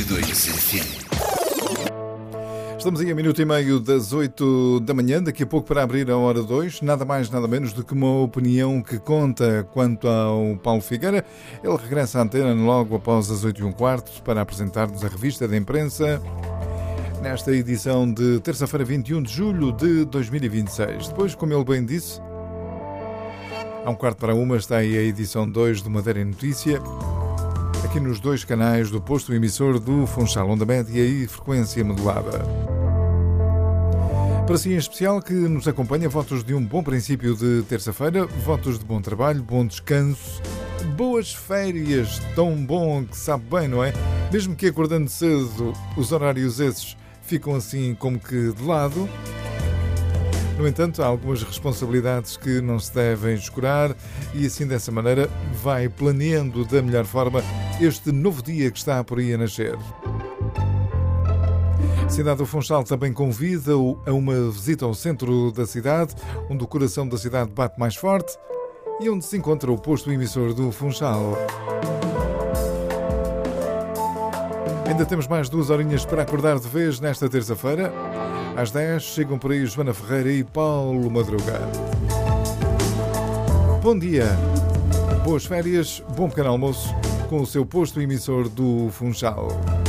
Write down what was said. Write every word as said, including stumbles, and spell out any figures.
e dois F M. Estamos aí a minuto e meio das oito da manhã, daqui a pouco para abrir a hora dois, nada mais nada menos do que uma opinião que conta quanto ao Paulo Figueira. Ele regressa à antena logo após as oito e um quarto para apresentar-nos a revista da imprensa nesta edição de terça-feira, vinte e um de julho de dois mil e vinte e seis. Depois, como ele bem disse, há um quarto para uma está aí a edição dois do Madeira em Notícia, aqui nos dois canais do posto emissor do Funchal, onda média e frequência modulada. Para si em especial que nos acompanha, votos de um bom princípio de terça-feira, votos de bom trabalho, bom descanso, boas férias, tão bom que sabe bem, não é? Mesmo que acordando cedo, os horários esses ficam assim como que de lado. No entanto, há algumas responsabilidades que não se devem escurar e assim dessa maneira vai planeando da melhor forma este novo dia que está por aí a nascer. A cidade do Funchal também convida-o a uma visita ao centro da cidade, onde o coração da cidade bate mais forte e onde se encontra o posto emissor do Funchal. Ainda temos mais duas horinhas para acordar de vez nesta terça-feira. Às dez chegam por aí Joana Ferreira e Paulo Madruga. Bom dia, boas férias, bom pequeno almoço com o seu posto emissor do Funchal.